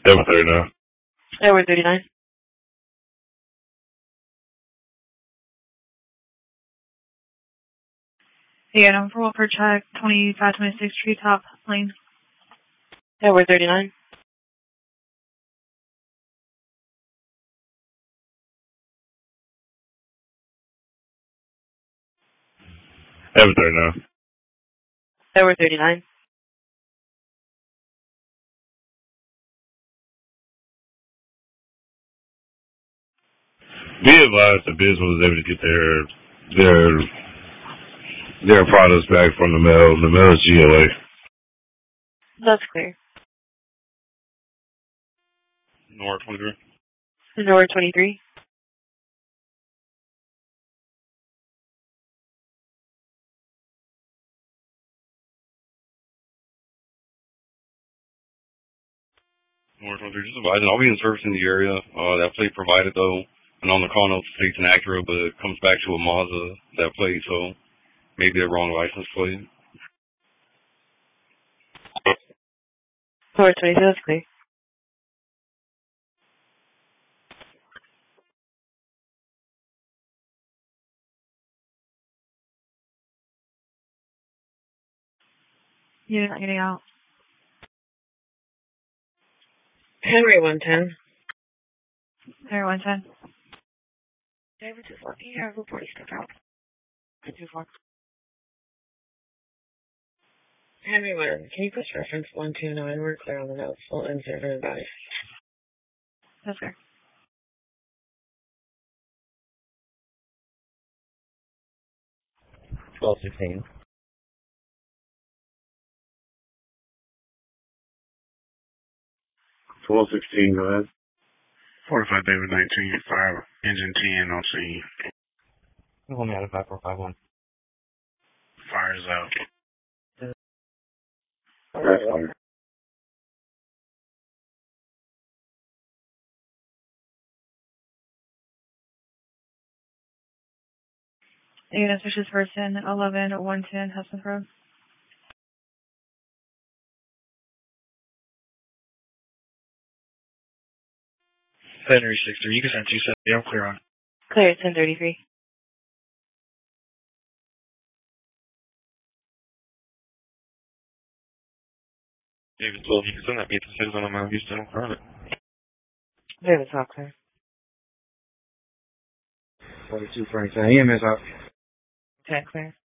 Edward 39. Edward 39. Yeah, number 4 for check, 2526 Treetop Lane. Edward 39. Edward 39. Edward 39. Be advised that Bismarck was able to get their products back from the mail. The mail is GLA. That's clear. North 23. North 23. North 23. Just advising, I'll be in service in the area. That plate provided though, and on the call note states an Acura, but it comes back to a Mazda, that plate, so maybe a wrong license plate. North 22, that's clear. You're not getting out. Henry 110. Henry 110. David 24. Can you have a report step out? 24. Henry 1, can you push reference 129? We're clear on the notes. We'll insert everybody. That's fair. Twelve 16. 1216, go ahead. 45 David 19, 5, engine 10 on scene. Hold me out of 5451. Fires out. That's fine. Unit suspicious person, 11110 Hudson Road. Henry 63, you can send 270, I'm clear on. Clear, 1033. David 12, you can send that me to Citizen on Mount Houston, I'm clear on it. David Talk, clear. 42 Frank, EMS out. Okay, clear.